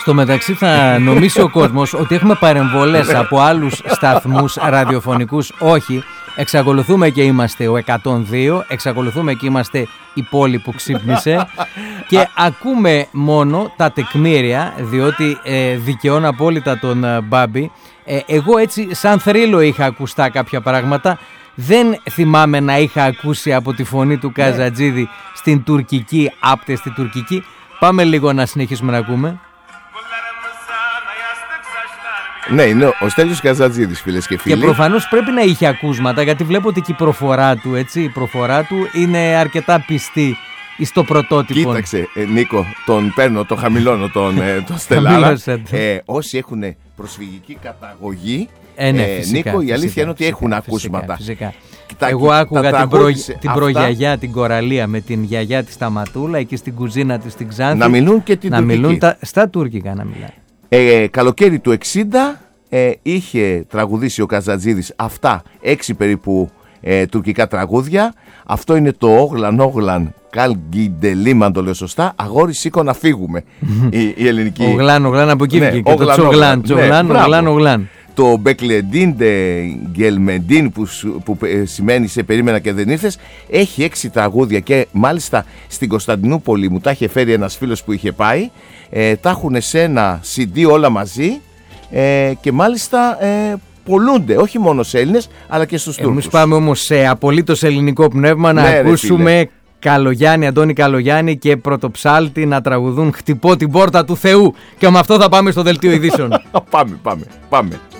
Στο μεταξύ θα νομίσει ο κόσμος ότι έχουμε παρεμβολές από άλλους σταθμούς ραδιοφωνικούς. Όχι, εξακολουθούμε και είμαστε ο 102, εξακολουθούμε και είμαστε η πόλη που ξύπνησε και ακούμε μόνο τα τεκμήρια, διότι δικαιώνω απόλυτα τον Μπάμπη. Εγώ έτσι σαν θρύλο είχα ακουστά κάποια πράγματα. Δεν θυμάμαι να είχα ακούσει από τη φωνή του Καζατζίδη στην τουρκική, άπτε στη τουρκική. Πάμε λίγο να συνεχίσουμε να ακούμε. Ναι, είναι ο Στέλιος Καζατζίδης, φίλες και φίλοι. Και προφανώς πρέπει να είχε ακούσματα, γιατί βλέπω ότι και η προφορά του, έτσι, η προφορά του είναι αρκετά πιστή στο πρωτότυπο. Κοίταξε, Νίκο, τον παίρνω, τον χαμηλώνω τον Στελάρα. Όσοι έχουν προσφυγική καταγωγή, ναι, φυσικά, Νίκο, η αλήθεια είναι ότι έχουν ακούσματα. Φυσικά. Εγώ άκουγα την προγιαγιά, την Κοραλία, με την γιαγιά της Σταματούλα εκεί στην κουζίνα της στην Ξάνθη. Να μιλούν και την τουρκική. Μιλούν στα τουρκικά να μιλάνε. Καλοκαίρι του 60 είχε τραγουδήσει ο Καζατζίδης αυτά 6 περίπου τουρκικά τραγούδια. Αυτό είναι το Όγλαν Καλγκιντελίμ, αν το λέω σωστά. Αγόρι, σήκω να φύγουμε. Η ελληνική. Ογλάν από εκεί βγήκε και το Τσογλάν. Το Μπεκλεντίντε Γκελμεντίν που σημαίνει σε περίμενα και δεν ήρθες, έχει 6 τραγούδια και μάλιστα στην Κωνσταντινούπολη μου τα είχε φέρει ένας φίλος που είχε πάει. Τα έχουν σε ένα CD όλα μαζί και μάλιστα πολλούνται όχι μόνο σε Έλληνες αλλά και στους Τούρκους. Εμείς πάμε όμως σε απολύτως ελληνικό πνεύμα να ακούσουμε Καλογιάννη, Αντώνη Καλογιάννη και Πρωτοψάλτη να τραγουδούν «Χτυπώ την πόρτα του Θεού» και με αυτό θα πάμε στο δελτίο ειδήσεων. Πάμε.